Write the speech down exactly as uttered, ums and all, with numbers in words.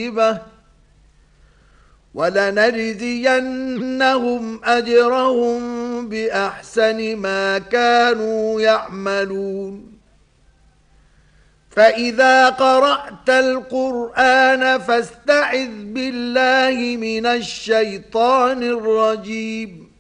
طيبة ولنجزينهم أجرهم بأحسن ما كانوا يعملون فإذا قرأت القرآن فاستعذ بالله من الشيطان الرجيم